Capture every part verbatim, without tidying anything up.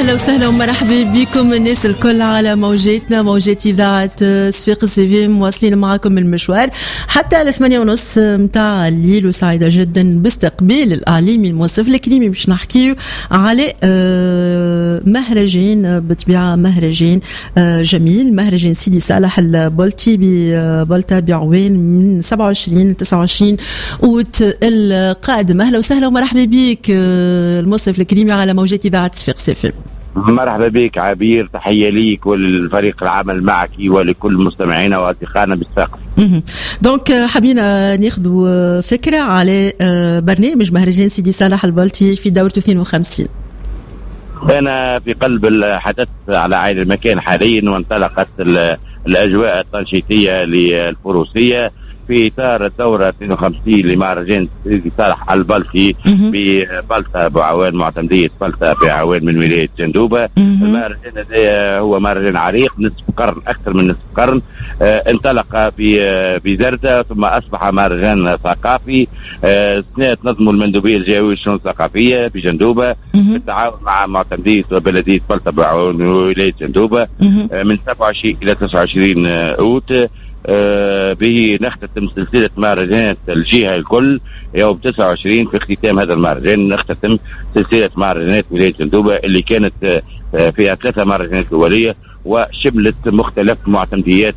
أهلا وسهلا ومرحبا بكم الناس الكل على موجاتنا موجات إذاعة صفاق السيفي. مواصلين معكم المشوار حتى على ثمانية ونص متاع الليل، وسعيدة جدا باستقبال الإعلامي الموصف الكريمي باش نحكيه على مهرجان، بطبيعة مهرجان جميل، مهرجان سيدي صالح البلطي ببلطة بعوان من سبعة وعشرين ل تسعة وعشرين أوت القادم. أهلا وسهلا ومرحبا بك الموصف الكريمي على موجات إذاعة صفاق السيفي. مرحبا بك عبير، تحية ليك وللفريق العمل معك ولكل مستمعينا وأصدقائنا بالسقف. دونك حبينا ناخذوا فكرة على برنامج مهرجان سيدي صالح البلطي في دورته اثنين وخمسين. أنا في قلب الحدث على عين المكان حاليا، وانطلقت الأجواء التنشيطية للفروسية في إطار الدورة اثنين وخمسين لمهرجان سيدي صالح البلطي ببلطة بعوان، معتمدية بلطة بعوان من ولاية جندوبة. المهرجان هذا هو مهرجان عريق، نصف قرن، أكثر من نصف قرن. آه انطلق بزردة ثم أصبح مهرجان ثقافي. آه سنة تنظم المندوبية الجهوية للشؤون الثقافية بجندوبة بالتعاون مع معتمدية وبلدية بلطة بعوان ولاية جندوبة آه من سبعة وعشرين إلى تسعة وعشرين أوت. آه به نختتم سلسلة مهرجانات الجهة الكل يوم تسعة وعشرين. في اختتام هذا المهرجان نختتم سلسلة مهرجانات ولاية جندوبة اللي كانت آه فيها ثلاثة مهرجانات أولية وشملت مختلف معتمديات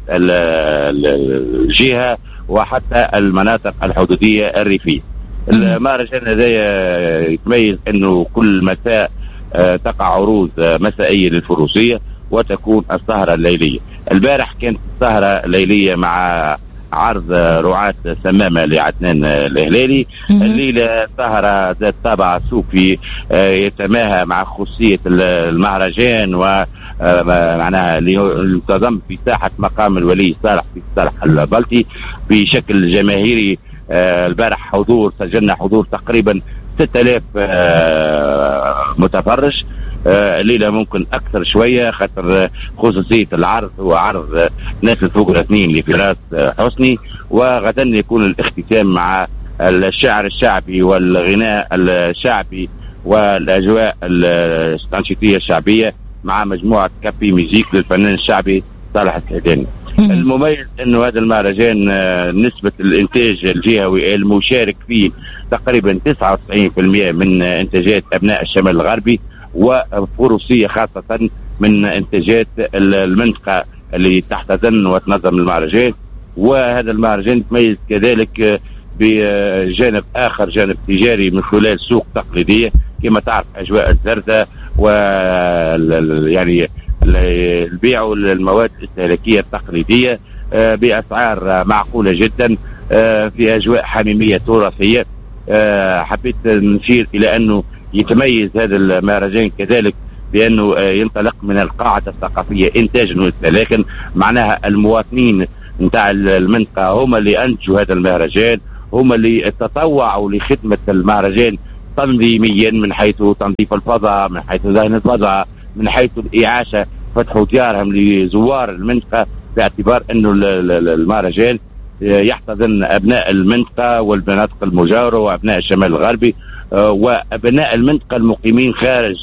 الجهة وحتى المناطق الحدودية الريفية. المهرجان هذا يتميز أنه كل مساء آه تقع عروض آه مسائية للفروسية وتكون السهرة الليلية. البارح كانت السهرة ليلية مع عرض رعاة سمامة لعدنان الهلالي. الليلة سهرة ذات طابع صوفي يتماهى مع خصوصية المهرجان ومعناها ينتظم في ساحة مقام الولي صالح في صالح البلطي بشكل جماهيري. البارح حضور سجلنا حضور تقريبا ستة آلاف متفرج. الليلة ممكن أكثر شوية خاطر خصوصية العرض هو عرض ناس فوق الاثنين لفراس حسني، وغدا يكون الاختتام مع الشعر الشعبي والغناء الشعبي والأجواء التنشيطية الشعبية مع مجموعة كابي ميوزيك للفنان الشعبي صالح السعداني. المميز أنه هذا المهرجان نسبة الإنتاج الجهوي المشارك فيه تقريبا تسعة وتسعين بالمئة من إنتاجات أبناء الشمال الغربي، وفروسية خاصة من إنتاجات المنطقة اللي تحتضن وتنظم المهرجان. وهذا المهرجان يتميز كذلك بجانب آخر، جانب تجاري من خلال سوق تقليدية كما تعرف أجواء الزردة و يعني البيع المواد الاستهلاكية التقليدية بأسعار معقولة جدا في أجواء حميمية تراثية. حبيت نشير إلى أنه يتميز هذا المهرجان كذلك بأنه ينطلق من القاعدة الثقافية إنتاجا واستهلاكا، معناها المواطنين نتاع المنطقة هم اللي أنتجوا هذا المهرجان، هم اللي تطوعوا لخدمة المهرجان تنظيميا من حيث تنظيف الفضاء، من حيث دهن الفضاء، من حيث الإعاشة، فتحوا ديارهم لزوار المنطقة باعتبار أنه المهرجان يحتضن أبناء المنطقة والمناطق المجاورة وأبناء الشمال الغربي وأبناء المنطقة المقيمين خارج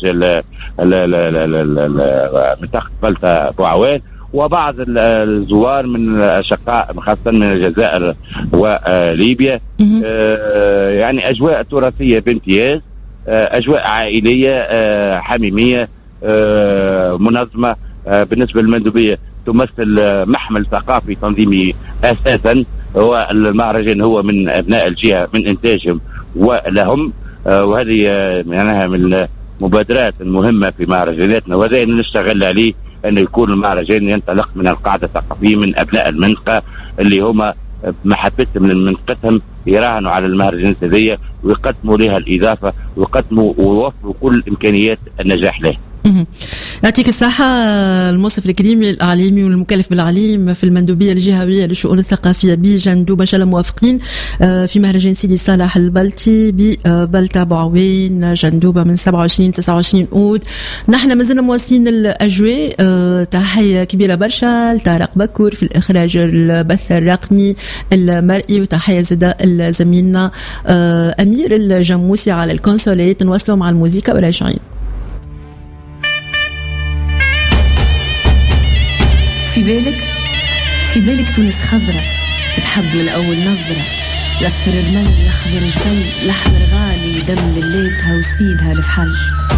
منطقة بلطة بعوان، وبعض الزوار من أشقاء خاصة من الجزائر وليبيا. يعني أجواء تراثية بامتياز، أجواء عائلية حميمية منظمة. بالنسبة للمندوبية تمثل محمل ثقافي تنظيمي أساسا. هو المهرجان هو من أبناء الجهة من إنتاجهم ولهم، وهذه معناها من المبادرات المهمة في مهرجاناتنا، وهذا نشتغل عليه أن يكون المهرجان ينطلق من القاعدة الثقافية من أبناء المنطقة اللي هم محبتهم من منطقتهم يراهنوا على المهرجانات هذه ويقدموا لها الإضافة ويقدموا ويوفروا كل إمكانيات النجاح له. يعطيك الصحة الموصف الكريمي الإعلامي والمكلف بالعليم في المندوبية الجهوية للشؤون الثقافية بجندوبة. إن شاء الله موافقين في مهرجان سيدي صالح البلطي ببلطة بعوين جندوبة من سبعة وعشرين تسعة وعشرين أوت. نحن مازلنا مواصلين الأجواء. تحية كبيرة برشا لطارق بكر في الإخراج البث الرقمي المرئي، وتحية زدا زميلنا أمير الجموسي على الكونسولات. نواصلوا مع الموسيقى وراجعين. بالك في بالك تونس خضرة تتحب من أول نظرة، الأصفر رمل الأخضر جبل الأحمر غالي دم ليلتها وسيدها الفحل.